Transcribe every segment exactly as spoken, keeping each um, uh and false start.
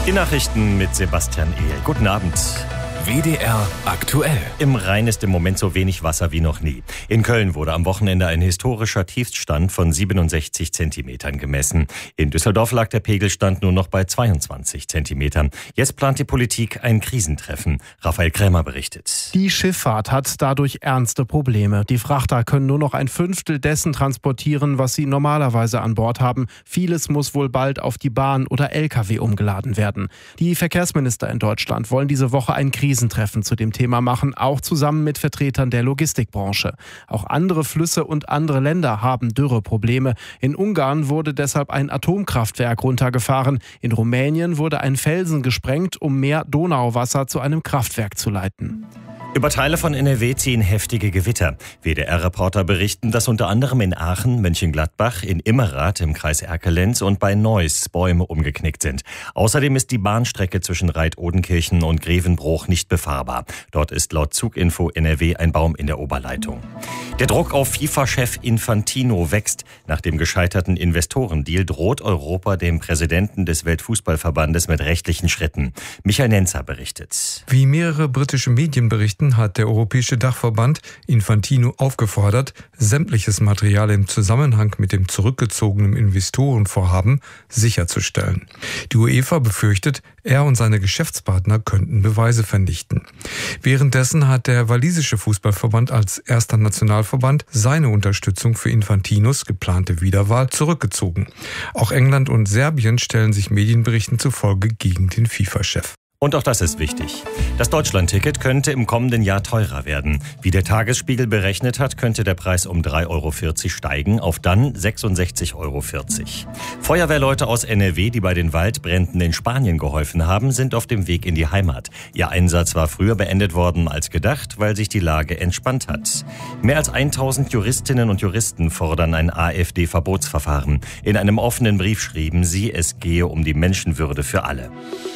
Die Nachrichten mit Sebastian Ehl. Guten Abend. W D R aktuell. Im Rhein ist im Moment so wenig Wasser wie noch nie. In Köln wurde am Wochenende ein historischer Tiefstand von siebenundsechzig Zentimetern gemessen. In Düsseldorf lag der Pegelstand nur noch bei zweiundzwanzig Zentimetern. Jetzt plant die Politik ein Krisentreffen. Raphael Krämer berichtet. Die Schifffahrt hat dadurch ernste Probleme. Die Frachter können nur noch ein Fünftel dessen transportieren, was sie normalerweise an Bord haben. Vieles muss wohl bald auf die Bahn oder L K W umgeladen werden. Die Verkehrsminister in Deutschland wollen diese Woche ein Krisentreffen zu dem Thema machen, auch zusammen mit Vertretern der Logistikbranche. Auch andere Flüsse und andere Länder haben Dürreprobleme. In Ungarn wurde deshalb ein Atomkraftwerk runtergefahren. In Rumänien wurde ein Felsen gesprengt, um mehr Donauwasser zu einem Kraftwerk zu leiten. Über Teile von N R W ziehen heftige Gewitter. W D R-Reporter berichten, dass unter anderem in Aachen, Mönchengladbach, in Immerath im Kreis Erkelenz und bei Neuss Bäume umgeknickt sind. Außerdem ist die Bahnstrecke zwischen Reit-Odenkirchen und Grevenbroich nicht befahrbar. Dort ist laut Zuginfo N R W ein Baum in der Oberleitung. Der Druck auf FIFA-Chef Infantino wächst. Nach dem gescheiterten Investorendeal droht Europa dem Präsidenten des Weltfußballverbandes mit rechtlichen Schritten. Michael Nenzer berichtet. Wie mehrere britische Medien berichten, hat der Europäische Dachverband Infantino aufgefordert, sämtliches Material im Zusammenhang mit dem zurückgezogenen Investorenvorhaben sicherzustellen. Die UEFA befürchtet, er und seine Geschäftspartner könnten Beweise vernichten. Währenddessen hat der walisische Fußballverband als erster Nationalverband seine Unterstützung für Infantinos geplante Wiederwahl zurückgezogen. Auch England und Serbien stellen sich Medienberichten zufolge gegen den FIFA-Chef. Und auch das ist wichtig. Das Deutschlandticket könnte im kommenden Jahr teurer werden. Wie der Tagesspiegel berechnet hat, könnte der Preis um drei Euro vierzig steigen, auf dann sechsundsechzig Euro vierzig. Feuerwehrleute aus N R W, die bei den Waldbränden in Spanien geholfen haben, sind auf dem Weg in die Heimat. Ihr Einsatz war früher beendet worden als gedacht, weil sich die Lage entspannt hat. Mehr als tausend Juristinnen und Juristen fordern ein AfD-Verbotsverfahren. In einem offenen Brief schrieben sie, es gehe um die Menschenwürde für alle.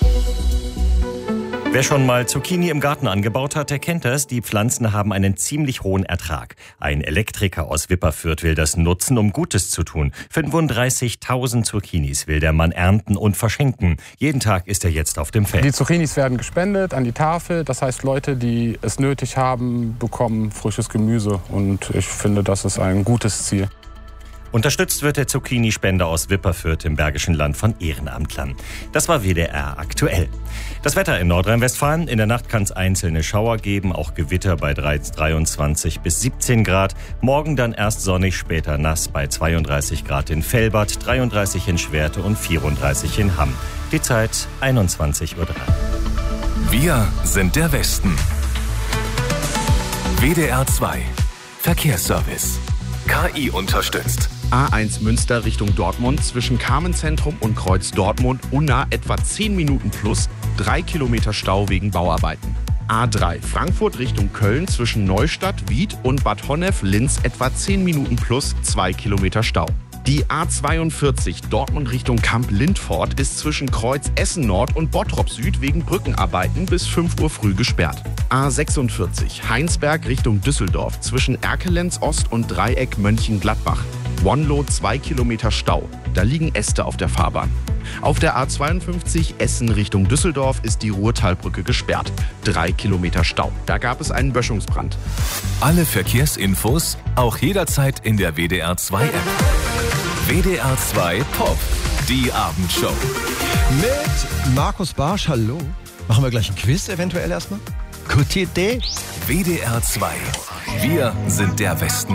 Wer schon mal Zucchini im Garten angebaut hat, der kennt das. Die Pflanzen haben einen ziemlich hohen Ertrag. Ein Elektriker aus Wipperfürth will das nutzen, um Gutes zu tun. fünfunddreißigtausend Zucchinis will der Mann ernten und verschenken. Jeden Tag ist er jetzt auf dem Feld. Die Zucchinis werden gespendet an die Tafel. Das heißt, Leute, die es nötig haben, bekommen frisches Gemüse. Und ich finde, das ist ein gutes Ziel. Unterstützt wird der Zucchini-Spender aus Wipperfürth im Bergischen Land von Ehrenamtlern. Das war W D R aktuell. Das Wetter in Nordrhein-Westfalen. In der Nacht kann es einzelne Schauer geben, auch Gewitter bei dreiundzwanzig bis siebzehn Grad. Morgen dann erst sonnig, später nass bei zweiunddreißig Grad in Velbert, dreiunddreißig in Schwerte und vierunddreißig in Hamm. Die Zeit einundzwanzig Uhr drei. Wir sind der Westen. W D R zwei Verkehrsservice. K I unterstützt. A eins Münster Richtung Dortmund zwischen Carmenzentrum und Kreuz Dortmund Unna etwa zehn Minuten plus, drei Kilometer Stau wegen Bauarbeiten. A drei Frankfurt Richtung Köln zwischen Neustadt, Wied und Bad Honnef-Linz etwa zehn Minuten plus, zwei Kilometer Stau. Die A zweiundvierzig Dortmund Richtung Kamp-Lindfort ist zwischen Kreuz Essen Nord und Bottrop Süd wegen Brückenarbeiten bis fünf Uhr früh gesperrt. A sechsundvierzig Heinsberg Richtung Düsseldorf zwischen Erkelenz Ost und Dreieck Mönchengladbach. One-Low zwei Kilometer Stau. Da liegen Äste auf der Fahrbahn. Auf der A zweiundfünfzig Essen Richtung Düsseldorf ist die Ruhrtalbrücke gesperrt. Drei Kilometer Stau. Da gab es einen Böschungsbrand. Alle Verkehrsinfos auch jederzeit in der W D R zwei App. W D R zwei Pop, die Abendshow. Mit Markus Barsch, hallo. Machen wir gleich ein Quiz eventuell erstmal? Gute Idee. W D R zwei. Wir sind der Westen.